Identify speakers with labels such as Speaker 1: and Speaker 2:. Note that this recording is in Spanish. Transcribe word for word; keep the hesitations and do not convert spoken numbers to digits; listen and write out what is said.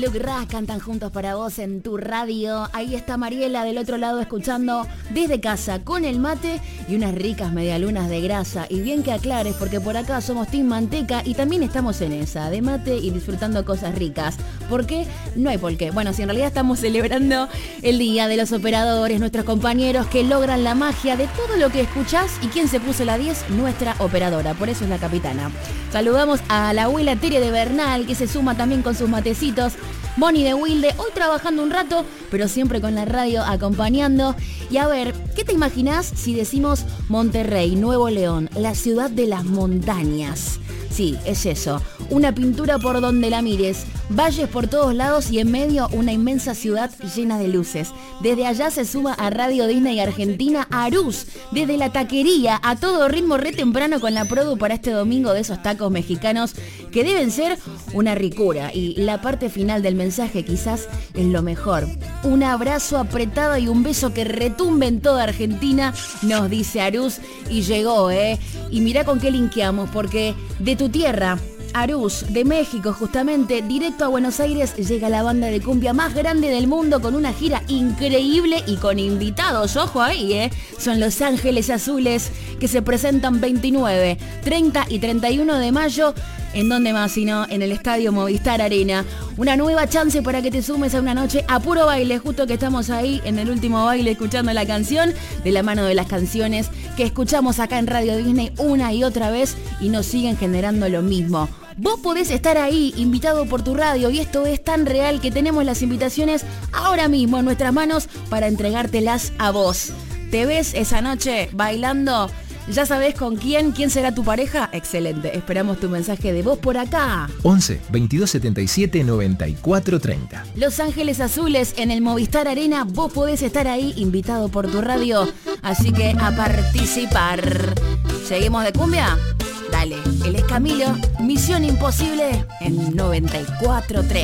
Speaker 1: Luke Ras cantan juntos para vos en tu radio. Ahí está Mariela del otro lado escuchando desde casa con el mate y unas ricas medialunas de grasa. Y bien que aclares porque por acá somos Team Manteca y también estamos en esa, de mate y disfrutando cosas ricas. ¿Por qué? No hay por qué. Bueno, si en realidad estamos celebrando el Día de los Operadores, nuestros compañeros que logran la magia de todo lo que escuchás. ¿Y quién se puso la diez? Nuestra operadora, por eso es la capitana. Saludamos a la abuela Tere de Bernal que se suma también con sus matecitos. Moni de Wilde, hoy trabajando un rato, pero siempre con la radio acompañando. Y a ver, ¿qué te imaginás si decimos Monterrey, Nuevo León, la ciudad de las montañas? Sí, es eso, una pintura por donde la mires, valles por todos lados y en medio una inmensa ciudad llena de luces. Desde allá se suma a Radio Disney Argentina Arús, desde la taquería a todo ritmo re temprano con la produ para este domingo de esos tacos mexicanos que deben ser una ricura. Y la parte final del mensaje quizás es lo mejor. Un abrazo apretado y un beso que retumbe en toda Argentina, nos dice Arús, y llegó, ¿eh? Y mirá con qué linkeamos, porque de tu tierra, Arús, de México justamente, directo a Buenos Aires, llega la banda de cumbia más grande del mundo con una gira increíble y con invitados, ojo ahí, ¿eh? Son Los Ángeles Azules, que se presentan veintinueve, treinta y treinta y uno de mayo. ¿En dónde más sino en el Estadio Movistar Arena? Una nueva chance para que te sumes a una noche a puro baile, justo que estamos ahí en el último baile escuchando la canción, de la mano de las canciones que escuchamos acá en Radio Disney una y otra vez y nos siguen generando lo mismo. Vos podés estar ahí, invitado por tu radio, y esto es tan real que tenemos las invitaciones ahora mismo en nuestras manos para entregártelas a vos. ¿Te ves esa noche bailando? ¿Ya sabés con quién? ¿Quién será tu pareja? Excelente. Esperamos tu mensaje de voz por acá.
Speaker 2: once, veintidós setenta y siete, noventa y cuatro treinta.
Speaker 1: Los Ángeles Azules en el Movistar Arena. Vos podés estar ahí, invitado por tu radio. Así que a participar. ¿Seguimos de cumbia? Dale. Él es Camilo. Misión Imposible en noventa y cuatro tres.